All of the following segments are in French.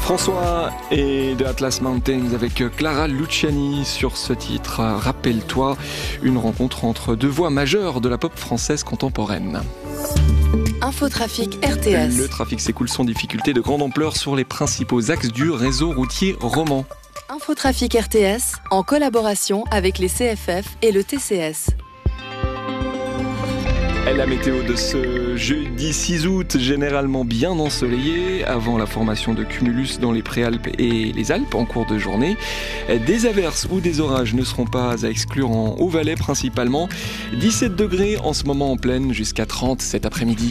François et de Atlas Mountains avec Clara Luciani sur ce titre. Rappelle-toi, une rencontre entre deux voix majeures de la pop française contemporaine. Infotrafic RTS. Le trafic s'écoule sans difficulté de grande ampleur sur les principaux axes du réseau routier roman. Infotrafic RTS en collaboration avec les CFF et le TCS. La météo de ce jeudi 6 août, généralement bien ensoleillé, avant la formation de cumulus dans les Préalpes et les Alpes en cours de journée. Des averses ou des orages ne seront pas à exclure en Haut-Valais principalement. 17 degrés en ce moment en plaine, jusqu'à 30 cet après-midi.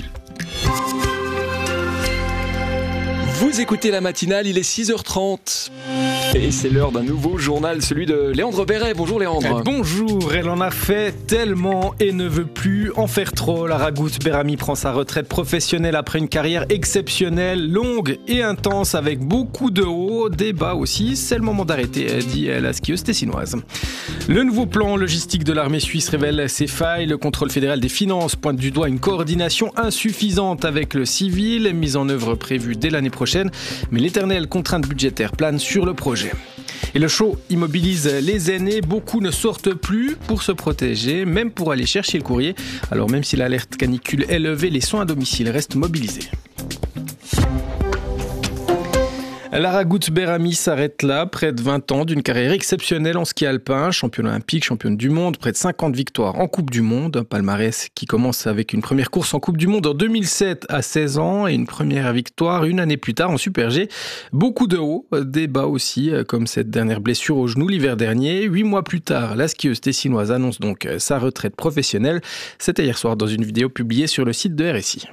Vous écoutez la matinale, il est 6h30. Et c'est l'heure d'un nouveau journal, celui de Léandre Perret. Bonjour Léandre. Bonjour, elle en a fait tellement et ne veut plus en faire trop. Lara Gout-Beramy prend sa retraite professionnelle après une carrière exceptionnelle, longue et intense avec beaucoup de hauts, des bas aussi. C'est le moment d'arrêter, dit la skieuse tessinoise. Le nouveau plan logistique de l'armée suisse révèle ses failles. Le contrôle fédéral des finances pointe du doigt une coordination insuffisante avec le civil, mise en œuvre prévue dès l'année prochaine. Mais l'éternelle contrainte budgétaire plane sur le projet. Et le chaud immobilise les aînés, beaucoup ne sortent plus pour se protéger, même pour aller chercher le courrier. Alors même si l'alerte canicule est levée, les soins à domicile restent mobilisés. Lara Gout-Beramy s'arrête là, près de 20 ans d'une carrière exceptionnelle en ski alpin, championne olympique, championne du monde, près de 50 victoires en Coupe du Monde, un palmarès qui commence avec une première course en Coupe du Monde en 2007 à 16 ans et une première victoire une année plus tard en Super G. Beaucoup de hauts, des bas aussi, comme cette dernière blessure au genou l'hiver dernier. 8 mois plus tard, la skieuse tessinoise annonce donc sa retraite professionnelle. C'était hier soir dans une vidéo publiée sur le site de RSI.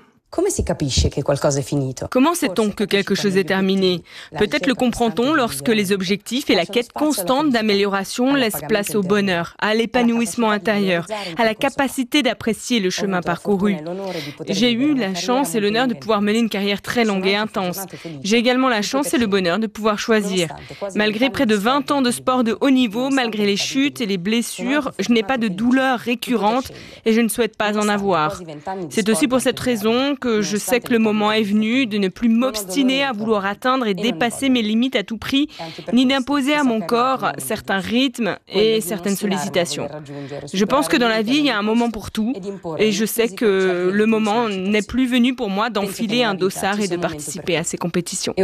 Comment sait-on que quelque chose est terminé ? Peut-être le comprend-on lorsque les objectifs et la quête constante d'amélioration laissent place au bonheur, à l'épanouissement intérieur, à la capacité d'apprécier le chemin parcouru. J'ai eu la chance et l'honneur de pouvoir mener une carrière très longue et intense. J'ai également la chance et le bonheur de pouvoir choisir. Malgré près de 20 ans de sport de haut niveau, malgré les chutes et les blessures, je n'ai pas de douleurs récurrentes et je ne souhaite pas en avoir. C'est aussi pour cette raison que je sais que le moment est venu de ne plus m'obstiner à vouloir atteindre et dépasser mes limites à tout prix, ni d'imposer à mon corps certains rythmes et certaines sollicitations. Je pense que dans la vie, il y a un moment pour tout, et je sais que le moment n'est plus venu pour moi d'enfiler un dossard et de participer à ces compétitions.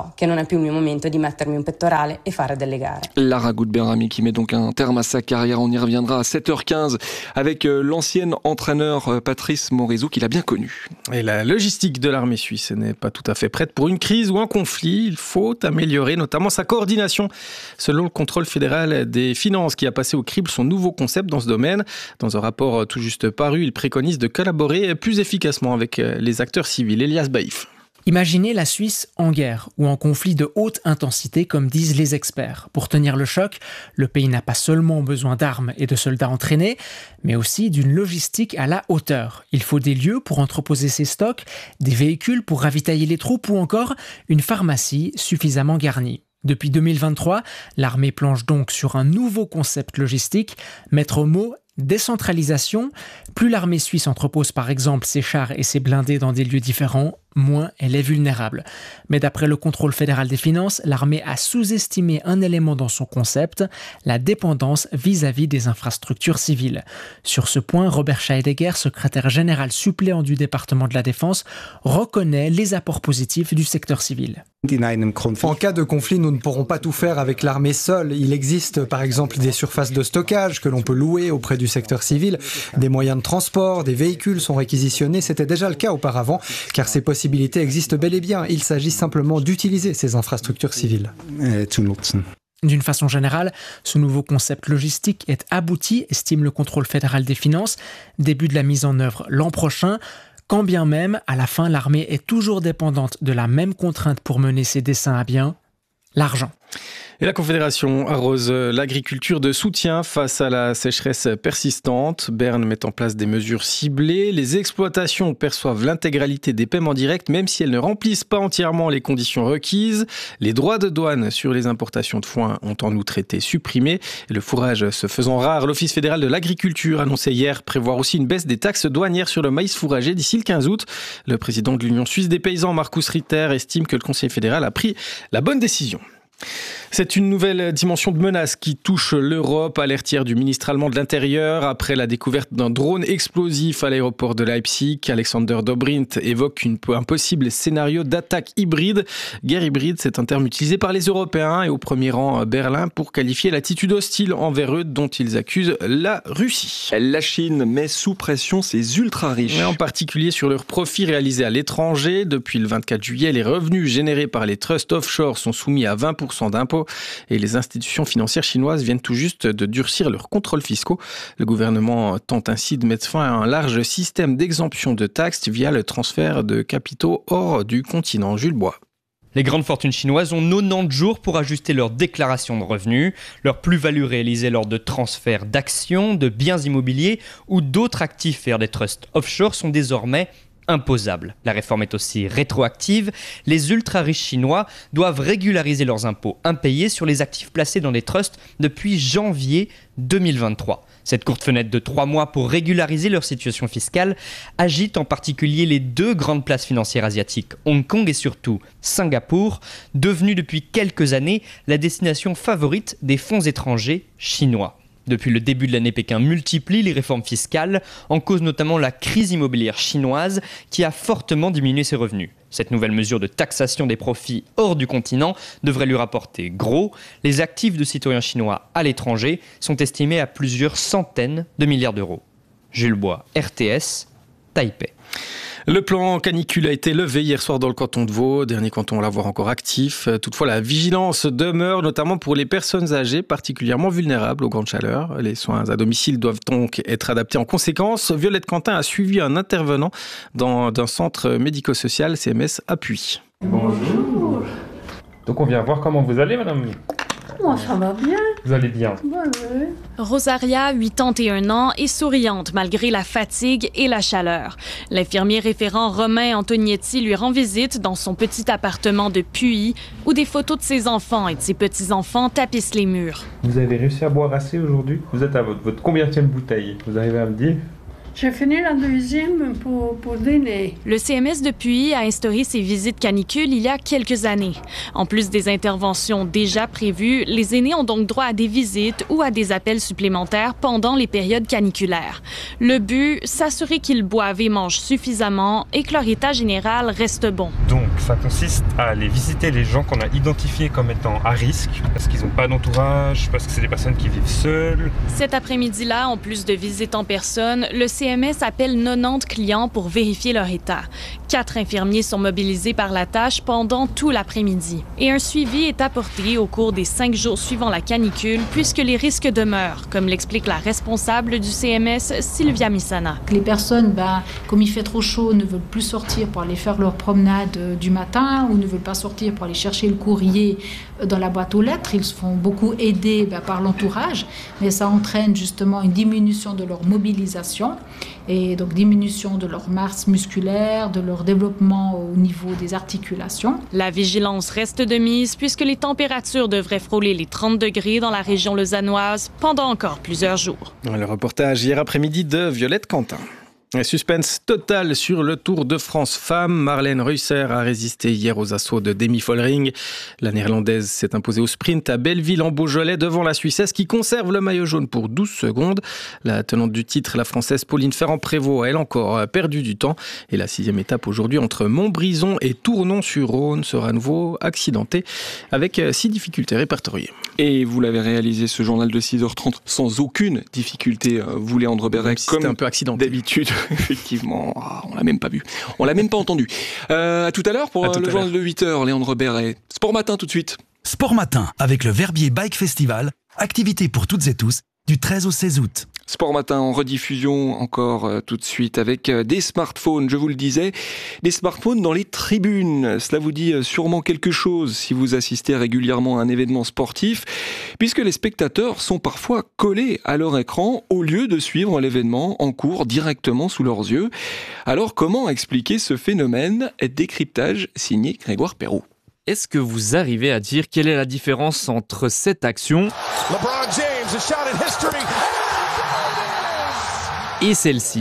Lara Gout-Beramy qui met donc un terme à sa carrière. On y reviendra à 7h15 avec l'ancien entraîneur Patrice Morizot qu'il a bien connu. Et la logistique de l'armée suisse n'est pas tout à fait prête pour une crise ou un conflit. Il faut améliorer notamment sa coordination. Selon le contrôle fédéral des finances qui a passé au crible son nouveau concept dans ce domaine, dans un rapport tout juste paru, il préconise de collaborer plus efficacement avec les acteurs civils. Elias Baïf. Imaginez la Suisse en guerre ou en conflit de haute intensité, comme disent les experts. Pour tenir le choc, le pays n'a pas seulement besoin d'armes et de soldats entraînés, mais aussi d'une logistique à la hauteur. Il faut des lieux pour entreposer ses stocks, des véhicules pour ravitailler les troupes ou encore une pharmacie suffisamment garnie. Depuis 2023, l'armée planche donc sur un nouveau concept logistique, maître mot décentralisation. Plus l'armée suisse entrepose par exemple ses chars et ses blindés dans des lieux différents, moins elle est vulnérable. Mais d'après le contrôle fédéral des finances, l'armée a sous-estimé un élément dans son concept, la dépendance vis-à-vis des infrastructures civiles. Sur ce point, Robert Scheidegger, secrétaire général suppléant du département de la Défense, reconnaît les apports positifs du secteur civil. En cas de conflit, nous ne pourrons pas tout faire avec l'armée seule. Il existe par exemple des surfaces de stockage que l'on peut louer auprès du secteur civil. Des moyens de transport, des véhicules sont réquisitionnés. C'était déjà le cas auparavant, car ces possibilités existent bel et bien. Il s'agit simplement d'utiliser ces infrastructures civiles. D'une façon générale, ce nouveau concept logistique est abouti, estime le contrôle fédéral des finances. Début de la mise en œuvre l'an prochain. Quand bien même, à la fin, l'armée est toujours dépendante de la même contrainte pour mener ses desseins à bien, l'argent. Et la Confédération arrose l'agriculture de soutien face à la sécheresse persistante. Berne met en place des mesures ciblées. Les exploitations perçoivent l'intégralité des paiements directs, même si elles ne remplissent pas entièrement les conditions requises. Les droits de douane sur les importations de foin ont en outre été supprimés. Et le fourrage se faisant rare, l'Office fédéral de l'agriculture annonçait hier prévoir aussi une baisse des taxes douanières sur le maïs fourragé d'ici le 15 août. Le président de l'Union suisse des paysans, Markus Ritter, estime que le Conseil fédéral a pris la bonne décision. C'est une nouvelle dimension de menace qui touche l'Europe, alerte hier du ministre allemand de l'Intérieur après la découverte d'un drone explosif à l'aéroport de Leipzig. Alexander Dobrindt évoque un possible scénario d'attaque hybride. Guerre hybride, c'est un terme utilisé par les Européens et au premier rang Berlin pour qualifier l'attitude hostile envers eux dont ils accusent la Russie. La Chine met sous pression ses ultra-riches. En particulier sur leurs profits réalisés à l'étranger. Depuis le 24 juillet, les revenus générés par les trusts offshore sont soumis à 20% d'impôts. Et les institutions financières chinoises viennent tout juste de durcir leurs contrôles fiscaux. Le gouvernement tente ainsi de mettre fin à un large système d'exemption de taxes via le transfert de capitaux hors du continent. Jules Bois. Les grandes fortunes chinoises ont 90 jours pour ajuster leur déclaration de revenus. Leur plus-value réalisée lors de transferts d'actions, de biens immobiliers ou d'autres actifs vers des trusts offshore sont désormais imposables. La réforme est aussi rétroactive. Les ultra-riches chinois doivent régulariser leurs impôts impayés sur les actifs placés dans des trusts depuis janvier 2023. Cette courte fenêtre de 3 mois pour régulariser leur situation fiscale agite en particulier les 2 grandes places financières asiatiques, Hong Kong et surtout Singapour, devenues depuis quelques années la destination favorite des fonds étrangers chinois. Depuis le début de l'année, Pékin multiplie les réformes fiscales, en cause notamment la crise immobilière chinoise qui a fortement diminué ses revenus. Cette nouvelle mesure de taxation des profits hors du continent devrait lui rapporter gros. Les actifs de citoyens chinois à l'étranger sont estimés à plusieurs centaines de milliards d'euros. Jules Bois, RTS, Taipei. Le plan canicule a été levé hier soir dans le canton de Vaud, dernier canton à l'avoir encore actif. Toutefois, la vigilance demeure, notamment pour les personnes âgées particulièrement vulnérables aux grandes chaleurs. Les soins à domicile doivent donc être adaptés en conséquence. Violette Quentin a suivi un intervenant d'un centre médico-social CMS Appui. Bonjour. Donc on vient voir comment vous allez, madame. Moi, ça va bien. Vous allez bien. Ouais. Rosaria, 81 ans, est souriante malgré la fatigue et la chaleur. L'infirmier référent Romain Antonietti lui rend visite dans son petit appartement de Puy, où des photos de ses enfants et de ses petits-enfants tapissent les murs. Vous avez réussi à boire assez aujourd'hui? Vous êtes à votre combienième bouteille? Vous arrivez à me dire? J'ai fini la deuxième pour dîner. Le CMS de Puy a instauré ses visites canicules il y a quelques années. En plus des interventions déjà prévues, les aînés ont donc droit à des visites ou à des appels supplémentaires pendant les périodes caniculaires. Le but, s'assurer qu'ils boivent et mangent suffisamment et que leur état général reste bon. Donc, ça consiste à aller visiter les gens qu'on a identifiés comme étant à risque, parce qu'ils n'ont pas d'entourage, parce que c'est des personnes qui vivent seules. Cet après-midi-là, en plus de visites en personne, le CMS appelle 90 clients pour vérifier leur état. 4 infirmiers sont mobilisés par la tâche pendant tout l'après-midi. Et un suivi est apporté au cours des 5 jours suivant la canicule, puisque les risques demeurent, comme l'explique la responsable du CMS, Sylvia Missana. Les personnes, comme il fait trop chaud, ne veulent plus sortir pour aller faire leur promenade du matin ou ne veulent pas sortir pour aller chercher le courrier dans la boîte aux lettres. Ils se font beaucoup aider par l'entourage, mais ça entraîne justement une diminution de leur mobilisation et donc diminution de leur masse musculaire, de leur développement au niveau des articulations. La vigilance reste de mise puisque les températures devraient frôler les 30 degrés dans la région lausannoise pendant encore plusieurs jours. Le reportage hier après-midi de Violette Quentin. Suspense total sur le Tour de France femmes. Marlène Reusser a résisté hier aux assauts de Demi Vollering. La néerlandaise s'est imposée au sprint à Belleville en Beaujolais devant la Suissesse qui conserve le maillot jaune pour 12 secondes. La tenante du titre, la Française Pauline Ferrand-Prévot, a elle encore perdu du temps. Et la 6e étape aujourd'hui entre Montbrison et Tournon-sur-Rhône sera à nouveau accidentée avec 6 difficultés répertoriées. Et vous l'avez réalisé ce journal de 6h30 sans aucune difficulté, vous Léandre Bérec, comme c'était un peu accidenté d'habitude. Effectivement, on l'a même pas vu, on l'a même pas entendu. À tout à l'heure pour le journal de 8h, Léandre Bérec. Sport Matin tout de suite. Sport Matin avec le Verbier Bike Festival, activité pour toutes et tous du 13 au 16 août. Sport Matin en rediffusion encore tout de suite avec des smartphones, je vous le disais, des smartphones dans les tribunes. Cela vous dit sûrement quelque chose si vous assistez régulièrement à un événement sportif, puisque les spectateurs sont parfois collés à leur écran au lieu de suivre l'événement en cours directement sous leurs yeux. Alors comment expliquer ce phénomène ? Décryptage signé Grégoire Perroux. Est-ce que vous arrivez à dire quelle est la différence entre cette action et celle-ci?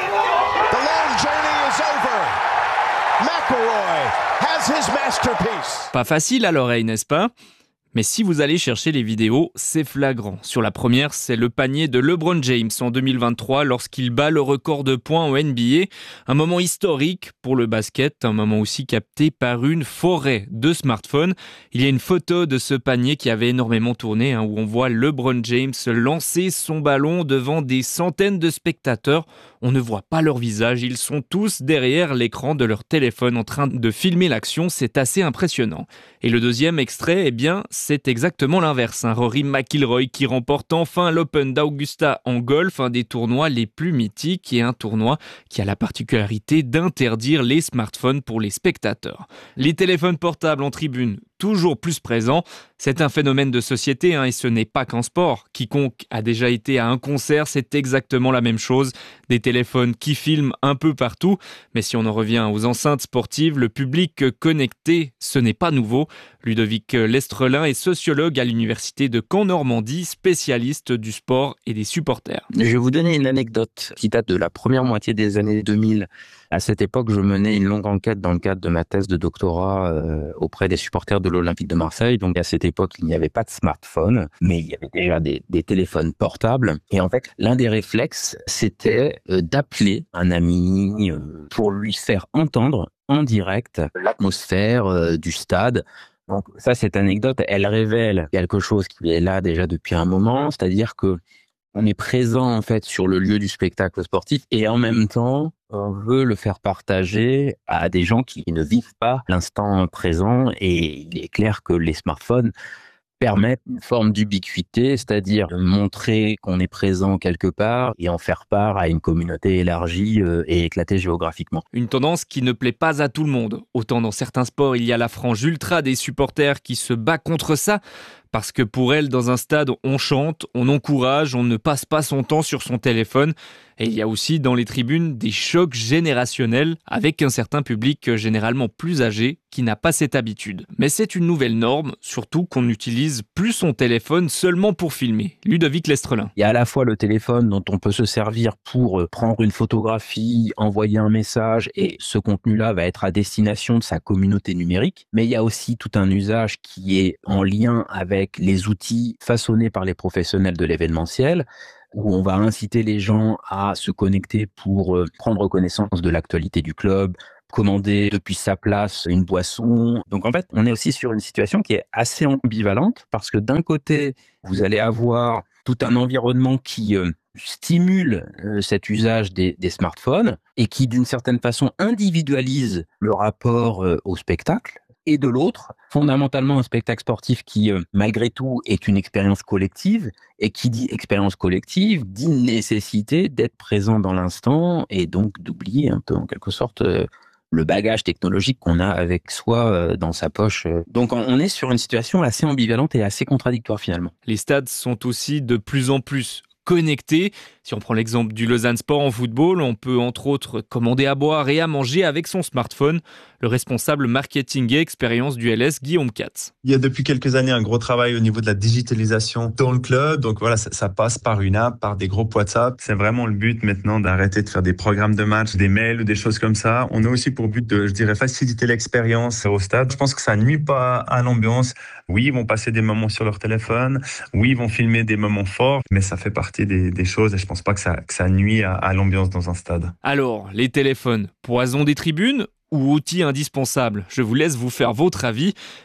Pas facile à l'oreille, n'est-ce pas? Mais si vous allez chercher les vidéos, c'est flagrant. Sur la première, c'est le panier de LeBron James en 2023 lorsqu'il bat le record de points en NBA. Un moment historique pour le basket, un moment aussi capté par une forêt de smartphones. Il y a une photo de ce panier qui avait énormément tourné, où on voit LeBron James lancer son ballon devant des centaines de spectateurs. On ne voit pas leur visage, ils sont tous derrière l'écran de leur téléphone en train de filmer l'action, c'est assez impressionnant. Et le deuxième extrait, c'est exactement l'inverse. Rory McIlroy qui remporte enfin l'Open d'Augusta en golf, un des tournois les plus mythiques et un tournoi qui a la particularité d'interdire les smartphones pour les spectateurs. Les téléphones portables en tribune, toujours plus présents. C'est un phénomène de société et ce n'est pas qu'en sport. Quiconque a déjà été à un concert, c'est exactement la même chose. Des téléphones qui filment un peu partout. Mais si on en revient aux enceintes sportives, le public connecté, ce n'est pas nouveau. Ludovic Lestrelin est sociologue à l'université de Caen-Normandie, spécialiste du sport et des supporters. Je vais vous donner une anecdote qui date de la première moitié des années 2000. À cette époque, je menais une longue enquête dans le cadre de ma thèse de doctorat auprès des supporters de l'Olympique de Marseille. Donc à cette époque, il n'y avait pas de smartphone, mais il y avait déjà des téléphones portables. Et en fait, l'un des réflexes, c'était d'appeler un ami pour lui faire entendre en direct l'atmosphère du stade. Donc ça, cette anecdote, elle révèle quelque chose qui est là déjà depuis un moment, c'est-à-dire que on est présent en fait sur le lieu du spectacle sportif et en même temps, on veut le faire partager à des gens qui ne vivent pas l'instant présent. Et il est clair que les smartphones permettent une forme d'ubiquité, c'est-à-dire de montrer qu'on est présent quelque part et en faire part à une communauté élargie et éclatée géographiquement. Une tendance qui ne plaît pas à tout le monde. Autant dans certains sports, il y a la frange ultra des supporters qui se bat contre ça, parce que pour elle, dans un stade, on chante, on encourage, on ne passe pas son temps sur son téléphone. Et il y a aussi dans les tribunes des chocs générationnels avec un certain public généralement plus âgé qui n'a pas cette habitude. Mais c'est une nouvelle norme, surtout qu'on n'utilise plus son téléphone seulement pour filmer. Ludovic Lestrelin. Il y a à la fois le téléphone dont on peut se servir pour prendre une photographie, envoyer un message, et ce contenu-là va être à destination de sa communauté numérique. Mais il y a aussi tout un usage qui est en lien avec les outils façonnés par les professionnels de l'événementiel, où on va inciter les gens à se connecter pour prendre connaissance de l'actualité du club, commander depuis sa place une boisson. Donc en fait, on est aussi sur une situation qui est assez ambivalente, parce que d'un côté, vous allez avoir tout un environnement qui stimule cet usage des smartphones et qui d'une certaine façon individualise le rapport au spectacle. Et de l'autre, fondamentalement un spectacle sportif qui, malgré tout, est une expérience collective. Et qui dit expérience collective, dit nécessité d'être présent dans l'instant et donc d'oublier un peu, en quelque sorte, le bagage technologique qu'on a avec soi dans sa poche. Donc on est sur une situation assez ambivalente et assez contradictoire finalement. Les stades sont aussi de plus en plus connectés. Si on prend l'exemple du Lausanne Sport en football, on peut entre autres commander à boire et à manger avec son smartphone. Le responsable marketing et expérience du LS, Guillaume Katz. Il y a depuis quelques années un gros travail au niveau de la digitalisation dans le club. Donc voilà, ça passe par une app, par des groupes WhatsApp. C'est vraiment le but maintenant d'arrêter de faire des programmes de match, des mails ou des choses comme ça. On a aussi pour but de, faciliter l'expérience au stade. Je pense que ça nuit pas à l'ambiance. Oui, ils vont passer des moments sur leur téléphone. Oui, ils vont filmer des moments forts. Mais ça fait partie des choses et je pense pas que ça nuit à l'ambiance dans un stade. Alors, les téléphones, poison des tribunes ou outil indispensable? Je vous laisse vous faire votre avis.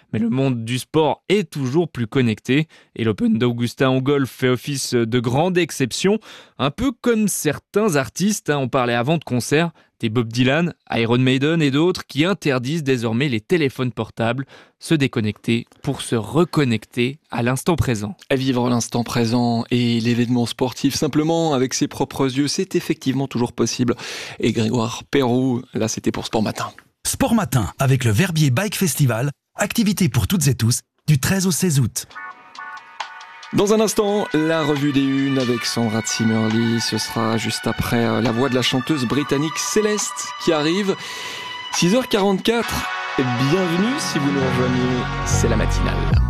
Mais le monde du sport est toujours plus connecté et l'Open d'Augusta en golf fait office de grande exception, un peu comme certains artistes, on parlait avant de concerts, des Bob Dylan, Iron Maiden et d'autres qui interdisent désormais les téléphones portables, se déconnecter pour se reconnecter à l'instant présent. Vivre l'instant présent et l'événement sportif simplement avec ses propres yeux, c'est effectivement toujours possible. Et Grégoire Perroux, là c'était pour Sport Matin. Sport Matin avec le Verbier Bike Festival, activité pour toutes et tous du 13 au 16 août. Dans un instant, la revue des unes avec Sandra Zimmerli. Ce sera juste après la voix de la chanteuse britannique Céleste qui arrive. 6h44, bienvenue si vous nous rejoignez, c'est la matinale.